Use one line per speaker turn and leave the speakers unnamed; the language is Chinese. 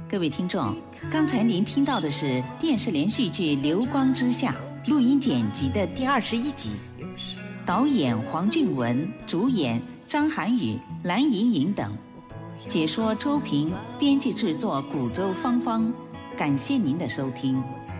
各位听众，刚才您听到的是电视连续剧《流光之下》录音剪辑的第21集，导演黄俊文，主演张涵予、蓝盈莹等，解说周平，编辑制作古周芳芳。感谢您的收听。